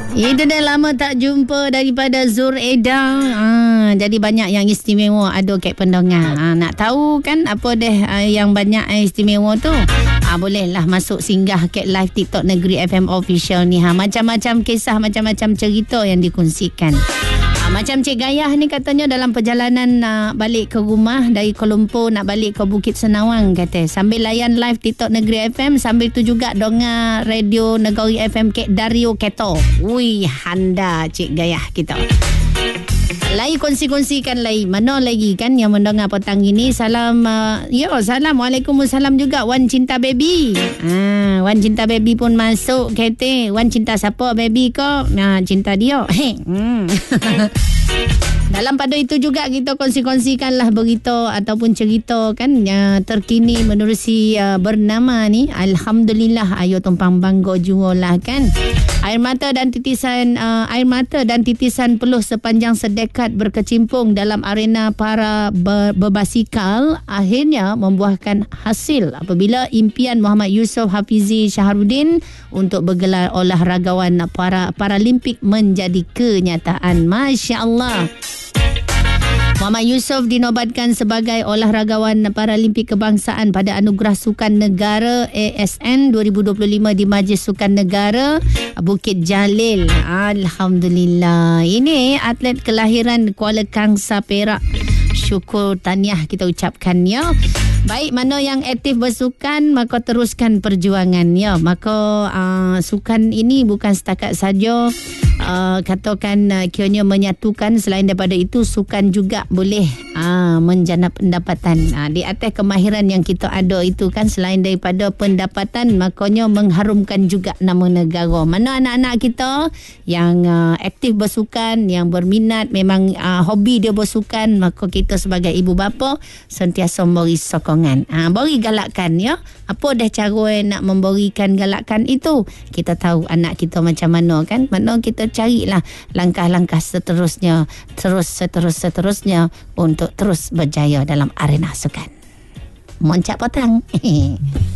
Itu dah lama tak jumpa daripada Zur Eda. Jadi banyak yang istimewa ada kat pendengar. Nak tahu kan apa yang banyak istimewa tu? Bolehlah masuk singgah kat live TikTok Negeri FM Official ni. Macam-macam kisah, macam-macam cerita yang dikongsikan. Macam Cik Gayah ni katanya dalam perjalanan nak balik ke rumah dari Kuala Lumpur nak balik ke Bukit Senawang kata. Sambil layan live TikTok Negeri FM, sambil tu juga dengar radio Negeri FM Kek Dario Keto. Ui, handa Cik Gayah kita. Lai kongsi-kongsikan lai. Mana lagi kan yang mendengar petang ini. Salam. Salam. Waalaikumsalam juga Wan Cinta Baby. Wan Cinta Baby pun masuk kata. Wan cinta siapa baby kau? Cinta dia. Dalam pada itu juga kita kongsi-kongsikanlah berita ataupun cerita kan terkini menerusi bernama ni. Alhamdulillah ayo tumpang bangga jualah kan. Air mata dan titisan peluh sepanjang sedekat berkecimpung dalam arena para berbasikal akhirnya membuahkan hasil apabila impian Muhammad Yusof Hafizi Shahrudin untuk bergelar olahragawan Paralimpik menjadi kenyataan. Masya Allah. Muhammad Yusof dinobatkan sebagai olahragawan Paralimpik Kebangsaan pada Anugerah Sukan Negara ASN 2025 di Majlis Sukan Negara Bukit Jalil. Alhamdulillah. Ini atlet kelahiran Kuala Kangsar, Perak. Syukur tahniah kita ucapkan ya. Baik, mana yang aktif bersukan maka teruskan perjuangan ya. Maka sukan ini bukan setakat saja katakan kiranya menyatukan, selain daripada itu sukan juga boleh menjana pendapatan. Di atas kemahiran yang kita ada itu kan, selain daripada pendapatan makanya mengharumkan juga nama negara. Mana anak-anak kita yang aktif bersukan, yang berminat, memang hobi dia bersukan, maka kita sebagai ibu bapa sentiasa memberi sokongan. Beri galakan ya. Apa dah cara nak memberikan galakan itu? Kita tahu anak kita macam mana kan. Mana kita carilah langkah-langkah seterusnya, seterusnya untuk terus berjaya dalam arena sukan. Moncak petang.